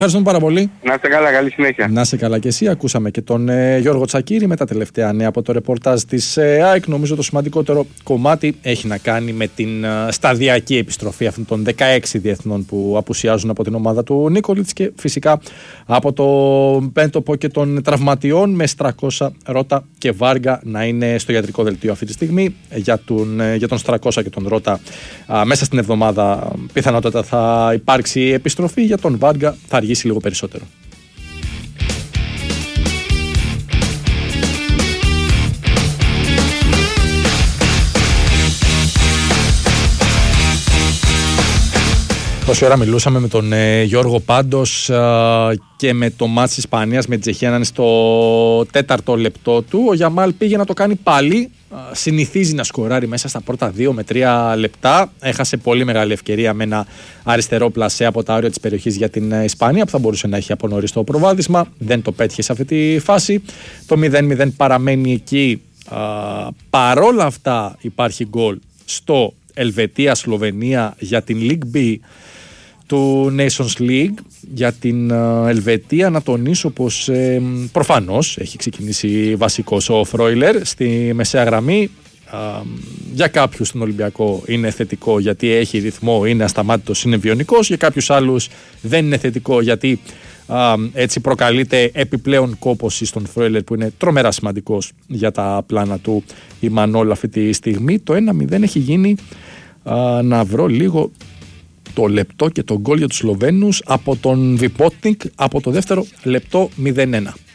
Ευχαριστούμε πάρα πολύ. Να είστε καλά, καλή συνέχεια. Να είστε καλά και εσύ. Ακούσαμε και τον Γιώργο Τσακίρη με τα τελευταία νέα από το ρεπορτάζ της ΑΕΚ. Νομίζω το σημαντικότερο κομμάτι έχει να κάνει με την σταδιακή επιστροφή αυτών των 16 διεθνών που απουσιάζουν από την ομάδα του Νίκολιτς και φυσικά από το πέντοπο και των τραυματιών, με Στρακόσα, Ρώτα και Βάργα να είναι στο ιατρικό δελτίο αυτή τη στιγμή. Για τον Στρακόσα και τον Ρώτα μέσα στην εβδομάδα πιθανότατα θα υπάρξει επιστροφή. Για τον Βάργα θα αργήσει λίγο περισσότερο. Τόση ώρα μιλούσαμε με τον Γιώργο πάντως και με το μάτς της Ισπανίας με την Τσεχία να είναι στο 4ο λεπτό του. Ο Γιαμάλ πήγε να το κάνει πάλι. Συνηθίζει να σκοράρει μέσα στα πρώτα 2 με 3 λεπτά. Έχασε πολύ μεγάλη ευκαιρία με ένα αριστερό πλασέ από τα όρια της περιοχής για την Ισπανία, που θα μπορούσε να έχει από νωρίς το προβάδισμα. Δεν το πέτυχε σε αυτή τη φάση. Το 0-0 παραμένει εκεί. Παρόλα αυτά υπάρχει γκολ στο Ελβετία-Σλοβενία για την League B του Nations League. Για την Ελβετία να τονίσω πως προφανώς έχει ξεκινήσει βασικός ο Φρόιλερ στη μεσαία γραμμή. Για κάποιους στον Ολυμπιακό είναι θετικό γιατί έχει ρυθμό, είναι ασταμάτητος, είναι βιονικός. Για κάποιους άλλους δεν είναι θετικό γιατί έτσι προκαλείται επιπλέον κόπωση στον Φρόιλερ, που είναι τρομερά σημαντικός για τα πλάνα του η Μανόλ αυτή τη στιγμή. Το 1-0 έχει γίνει, να βρω λίγο το λεπτό και το γκολ για τους Σλοβαίνους, από τον Βιπότνικ από το δεύτερο λεπτό 0-1.